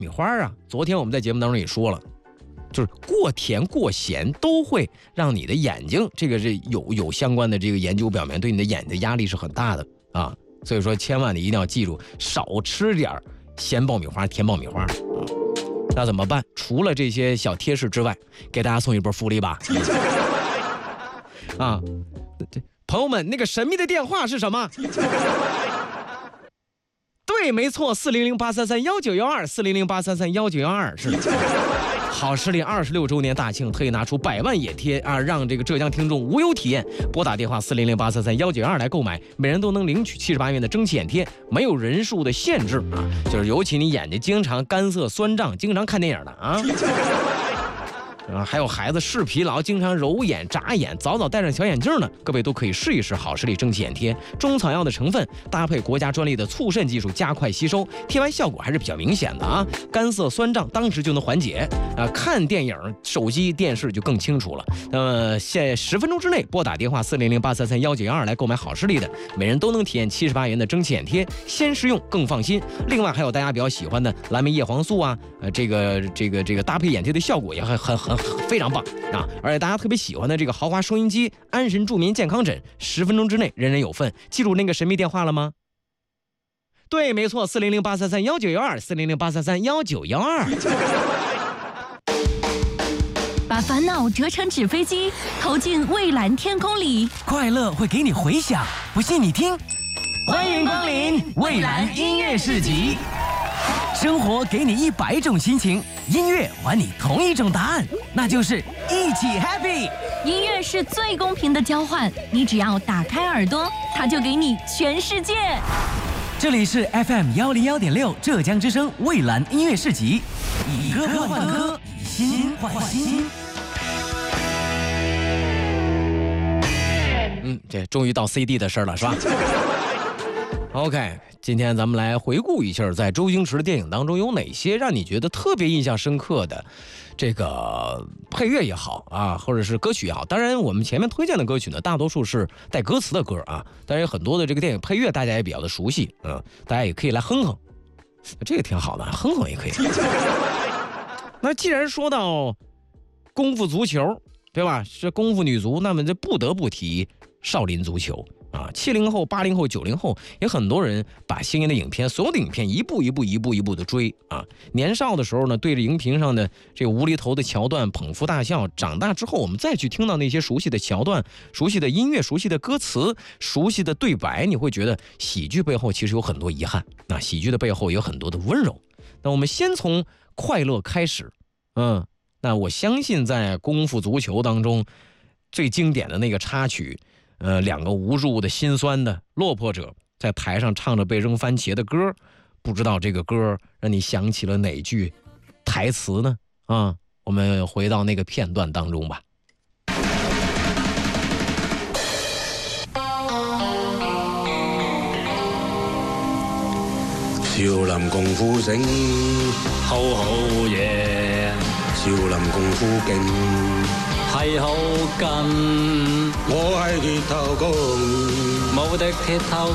米花啊，昨天我们在节目当中也说了，就是过甜过咸都会让你的眼睛，这个是有相关的这个研究表明，对你的眼睛的压力是很大的啊。所以说，千万你一定要记住，少吃点咸爆米花、甜爆米花啊。那怎么办？除了这些小贴士之外，给大家送一波福利吧。啊，朋友们，那个神秘的电话是什么？对，没错，4008331912400833191是的。好视力26周年大庆，特意拿出100万野贴啊，让这个浙江听众无忧体验。拨打电话400833191来购买，每人都能领取78元的蒸汽眼贴，没有人数的限制啊。就是尤其你眼睛经常干涩酸胀，经常看电影的啊。还有孩子视疲劳，经常揉眼眨眼，早戴上小眼镜呢，各位都可以试一试好视力蒸汽眼贴。中草药的成分搭配国家专利的促渗技术，加快吸收，贴完效果还是比较明显的啊。干涩酸胀当时就能缓解啊。看电影、手机、电视就更清楚了。那么现10分钟之内拨打电话400833191来购买好视力的，每人都能体验78元的蒸汽眼贴，先试用更放心。另外还有大家比较喜欢的蓝莓叶黄素啊，这个搭配眼贴的效果也非常棒啊！而且大家特别喜欢的这个豪华收音机安神助眠健康枕，10分钟之内人人有份。记住那个神秘电话了吗？对，没错，4008331912400833191。 把烦恼折成纸飞机，投进蔚蓝天空里， 快乐会给你回响。不信你听，欢迎光临蔚蓝音乐市集。生活给你100种心情，音乐还你同一种答案，那就是一起 happy。 音乐是最公平的交换，你只要打开耳朵，它就给你全世界。 这里是 FM101.6浙江之声蔚蓝音乐市集，以歌换歌，以心换心。 这终于到 CD 的事儿了，是吧？OK， 今天咱们来回顾一下，在周星驰的电影当中有哪些让你觉得特别印象深刻的这个配乐也好啊，或者是歌曲也好。当然我们前面推荐的歌曲呢，大多数是带歌词的歌啊，当然有很多的这个电影配乐大家也比较的熟悉，大家也可以来哼哼，这个挺好的，哼哼也可以。那既然说到功夫足球，对吧？是功夫女足，那么这不得不提少林足球啊，70后、80后、90后也很多人把星爷的影片，所有的影片一步一步的追啊。年少的时候呢，对着荧屏上的这个无厘头的桥段捧腹大笑，长大之后我们再去听到那些熟悉的桥段、熟悉的音乐、熟悉的歌词、熟悉的对白，你会觉得喜剧背后其实有很多遗憾，那喜剧的背后有很多的温柔。那我们先从快乐开始，那我相信在功夫足球当中最经典的那个插曲，两个无助的心酸的落魄者在台上唱着被扔番茄的歌，不知道这个歌让你想起了哪句台词呢？我们回到那个片段当中吧。 少林功夫醒，好好嘢。少林功夫勁，係好勁。我係鐵頭功，冇敵鐵頭